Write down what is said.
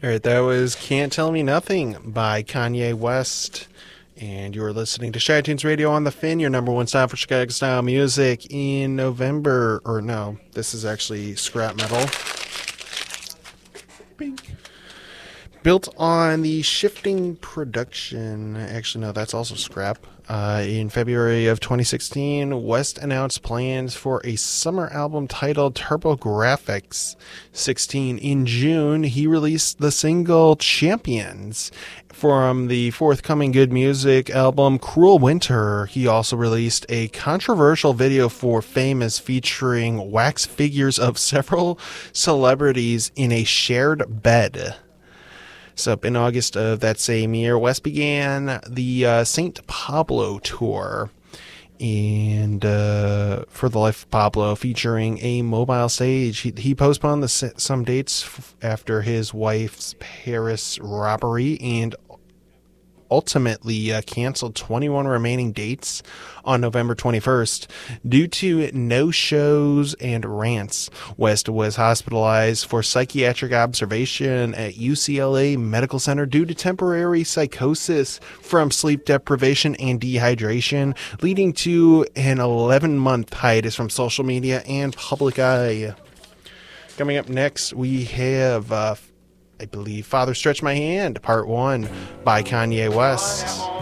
All right, that was Can't Tell Me Nothing by Kanye West. And you're listening to Shy Tunes Radio on the Fin, your number one stop for Chicago style music in November. Or no, this is actually scrap metal. Bing. Built on the shifting production. Actually, no, that's also scrap. In February of 2016, West announced plans for a summer album titled TurboGrafx 16. In June, he released the single Champions from the forthcoming Good Music album Cruel Winter. He also released a controversial video for Famous featuring wax figures of several celebrities in a shared bed. So in August of that same year, West began the St. Pablo tour, and for the Life of Pablo, featuring a mobile stage. He postponed some dates after his wife's Paris robbery, and ultimately canceled 21 remaining dates on November 21st due to no shows and rants. West was hospitalized for psychiatric observation at UCLA Medical Center due to temporary psychosis from sleep deprivation and dehydration, leading to an 11-month hiatus from social media and public eye. Coming up next, we have I believe Father Stretch My Hand, Part 1 by Kanye West.